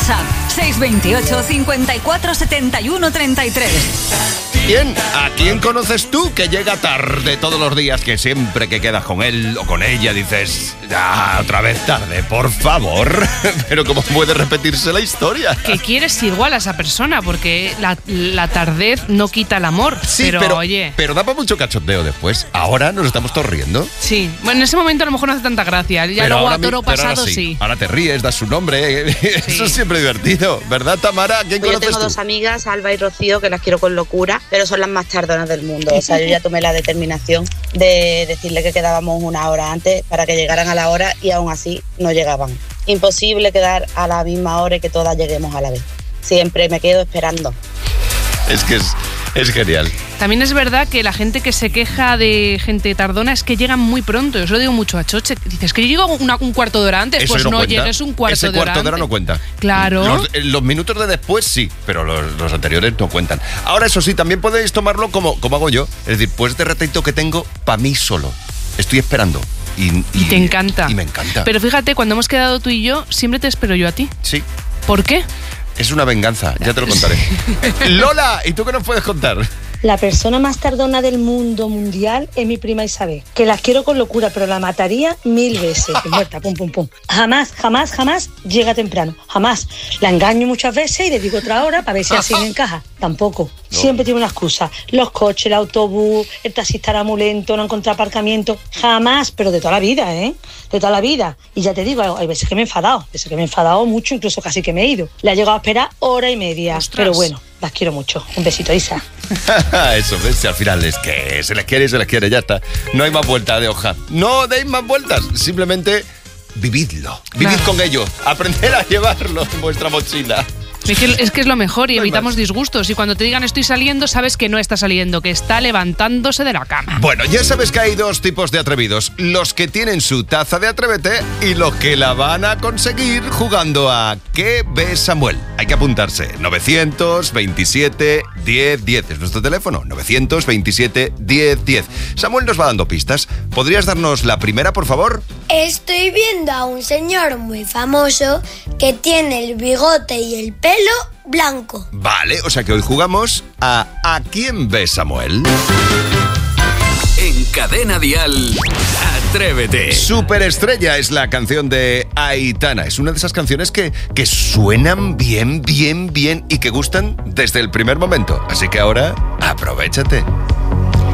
WhatsApp 628 54 71 33. Bien, ¿a quién conoces tú que llega tarde todos los días, que siempre que quedas con él o con ella dices, otra vez tarde, por favor? Pero ¿cómo puede repetirse la historia? Que quieres igual a esa persona, porque la tardez no quita el amor. Sí, pero oye, pero da para mucho cachondeo después. Ahora nos estamos todos riendo. Sí, bueno, en ese momento a lo mejor no hace tanta gracia. Ya pero luego a toro pasado sí. Ahora te ríes, das su nombre. Sí. Eso es siempre divertido, ¿verdad, Tamara? ¿Quién conoces tú? Yo tengo dos amigas, Alba y Rocío, que las quiero con locura, pero son las más tardonas del mundo. O sea, yo ya tomé la determinación de decirle que quedábamos una hora antes para que llegaran a la hora y aún así no llegaban. Imposible quedar a la misma hora y que todas lleguemos a la vez. Siempre me quedo esperando. Es que es genial. También es verdad que la gente que se queja de gente tardona es que llegan muy pronto. Yo se lo digo mucho a Choche. Dices que yo llego un cuarto de hora antes. Eso pues no cuenta. llegues un cuarto de hora. Ese cuarto de hora no cuenta. Claro. Los minutos de después sí, pero los anteriores no cuentan. Ahora, eso sí, también podéis tomarlo como hago yo. Es decir, pues este ratito que tengo para mí solo. Estoy esperando. Y te encanta. Y me encanta. Pero fíjate, cuando hemos quedado tú y yo, siempre te espero yo a ti. Sí. ¿Por qué? Es una venganza, ya te lo contaré. Lola, ¿y tú qué nos puedes contar? La persona más tardona del mundo mundial es mi prima Isabel, que la quiero con locura, pero la mataría 1000 veces. Muerta, pum, pum, pum. Jamás llega temprano. Jamás. La engaño muchas veces y le digo otra hora para ver si así me encaja. Tampoco. No. Siempre tiene una excusa. Los coches, el autobús, el taxista era muy lento, no encontré aparcamiento. Jamás, pero de toda la vida, ¿eh? De toda la vida. Y ya te digo, hay veces que me he enfadado mucho, incluso casi que me he ido. Le ha llegado a esperar hora y media. ¡Ostras! Pero bueno, las quiero mucho. Un besito, Isa. Eso, ves, al final es que se les quiere, ya está. No hay más vuelta de hoja. No deis más vueltas, simplemente vividlo. Vivid con ello, aprender a llevarlo en vuestra mochila. Es que es lo mejor y evitamos disgustos. Y cuando te digan estoy saliendo, sabes que no está saliendo, que está levantándose de la cama. Bueno, ya sabes que hay dos tipos de atrevidos. Los que tienen su taza de Atrévete y los que la van a conseguir jugando a ¿Qué ves, Samuel? Hay que apuntarse. 927 10 10 es nuestro teléfono. 927 10 10. Samuel nos va dando pistas. ¿Podrías darnos la primera, por favor? Estoy viendo a un señor muy famoso que tiene el bigote y el pelo blanco. Vale, o sea que hoy jugamos a ¿Quién ves, Samuel? En Cadena Dial, Atrévete. Superestrella es la canción de Aitana. Es una de esas canciones que suenan bien y que gustan desde el primer momento. Así que ahora, aprovéchate.